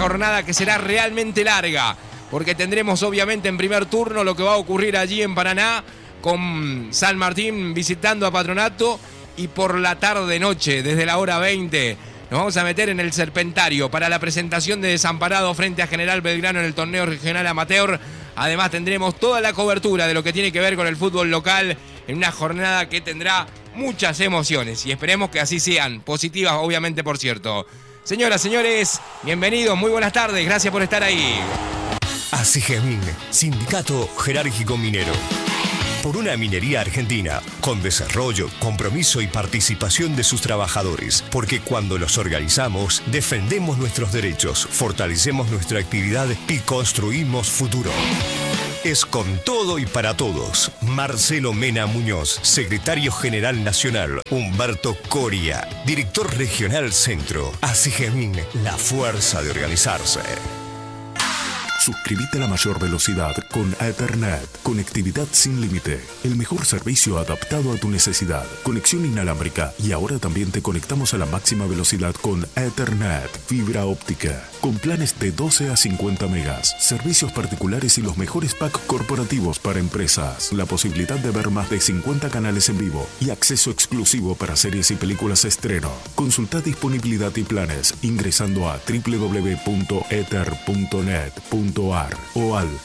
jornada que será realmente larga, porque tendremos obviamente en primer turno lo que va a ocurrir allí en Paraná con San Martín visitando a Patronato, y por la tarde-noche, desde la hora 20, nos vamos a meter en el Serpentario para la presentación de Desamparado frente a General Belgrano en el torneo regional amateur. Además tendremos toda la cobertura de lo que tiene que ver con el fútbol local en una jornada que tendrá muchas emociones, y esperemos que así sean, positivas obviamente, por cierto. Señoras, señores, bienvenidos, muy buenas tardes, gracias por estar ahí. ASIGEMIN, Sindicato Jerárquico Minero. Por una minería argentina, con desarrollo, compromiso y participación de sus trabajadores. Porque cuando los organizamos, defendemos nuestros derechos, fortalecemos nuestra actividad y construimos futuro. Es con todo y para todos. Marcelo Mena Muñoz, Secretario General Nacional. Humberto Coria, Director Regional Centro. ASIGEMIN, la fuerza de organizarse. Suscríbete a la mayor velocidad con Ethernet. Conectividad sin límite. El mejor servicio adaptado a tu necesidad. Conexión inalámbrica. Y ahora también te conectamos a la máxima velocidad con Ethernet. Fibra óptica. Con planes de 12 a 50 megas. Servicios particulares y los mejores packs corporativos para empresas. La posibilidad de ver más de 50 canales en vivo. Y acceso exclusivo para series y películas estreno. Consulta disponibilidad y planes ingresando a www.ether.net.ar o al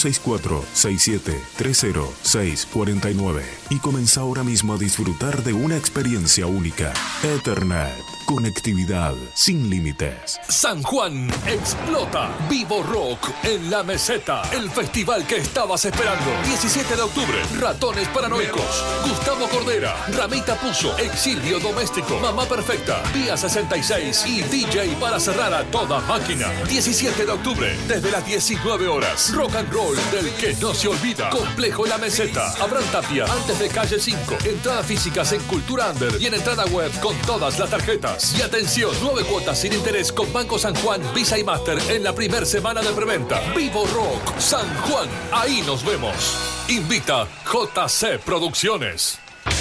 264-6730-649 y comienza ahora mismo a disfrutar de una experiencia única. Ethernet. Conectividad sin límites. San Juan explota. Vivo Rock en la Meseta. El festival que estabas esperando. 17 de octubre. Ratones Paranoicos. Gustavo Cordera. Ramita Puzo. Exilio Doméstico. Mamá Perfecta. Vía 66. Y DJ para cerrar a toda máquina. 17 de octubre. Desde las 19 horas. Rock and roll del que no se olvida. Complejo La Meseta. Abraham Tapia. Antes de calle 5. Entradas físicas en Cultura Under. Y en entrada web con todas las tarjetas. Y atención, 9 cuotas sin interés con Banco San Juan, Visa y Master en la primera semana de preventa. Vivo Rock San Juan, ahí nos vemos. Invita JC Producciones.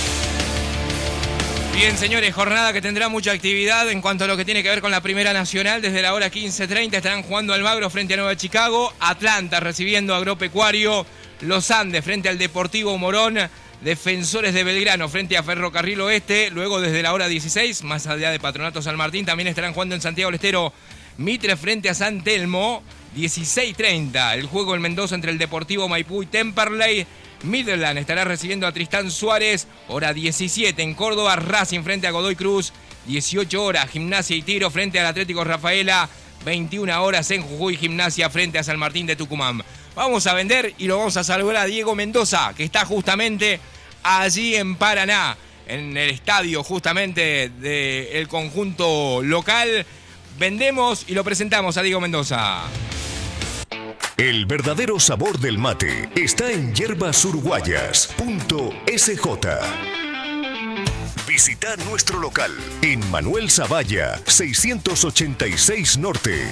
Bien, señores, jornada que tendrá mucha actividad en cuanto a lo que tiene que ver con la Primera Nacional. Desde la hora 15:30 estarán jugando Almagro frente a Nueva Chicago, Atlanta recibiendo a Agropecuario, Los Andes frente al Deportivo Morón, Defensores de Belgrano frente a Ferrocarril Oeste. Luego desde la hora 16, más allá de Patronato San Martín, también estarán jugando en Santiago del Estero Mitre frente a San Telmo. 16:30 el juego en Mendoza entre el Deportivo Maipú y Temperley. Midland estará recibiendo a Tristán Suárez. Hora 17 en Córdoba, Racing frente a Godoy Cruz. 18 horas Gimnasia y Tiro frente al Atlético Rafaela. 21 horas en Jujuy, Gimnasia frente a San Martín de Tucumán. Vamos a vender y lo vamos a saludar a Diego Mendoza, que está justamente allí en Paraná, en el estadio justamente del conjunto local. Vendemos y lo presentamos a Diego Mendoza. El verdadero sabor del mate está en yerbasurguayas.sj. Visita nuestro local en Manuel Zavalla, 686 Norte.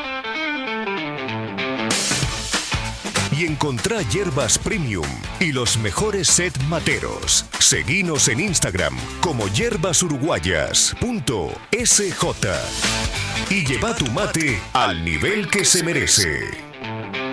Y encontrá hierbas premium y los mejores set materos. Seguinos en Instagram como yerbasurguayas.sj. Y lleva tu mate al nivel que se merece.